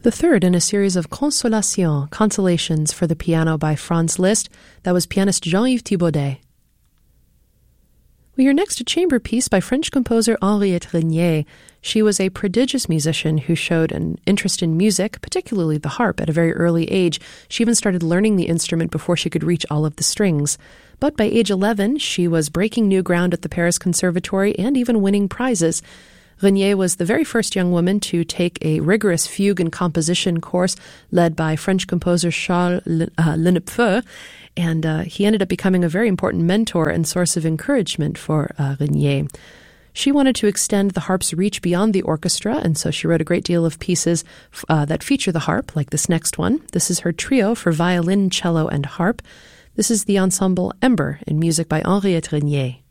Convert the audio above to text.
The third in a series of Consolations for the piano by Franz Liszt. That was pianist Jean-Yves Thibaudet. We hear next a chamber piece by French composer Henriette Régnier. She was a prodigious musician who showed an interest in music, particularly the harp, at a very early age. She even started learning the instrument before she could reach all of the strings. But by age 11, she was breaking new ground at the Paris Conservatory and even winning prizes. Régnier was the very first young woman to take a rigorous fugue and composition course led by French composer Charles Lenepveu, and he ended up becoming a very important mentor and source of encouragement for Régnier. She wanted to extend the harp's reach beyond the orchestra, and so she wrote a great deal of pieces that feature the harp, like this next one. This is her trio for violin, cello, and harp. This is the ensemble Ember in music by Henriette Régnier.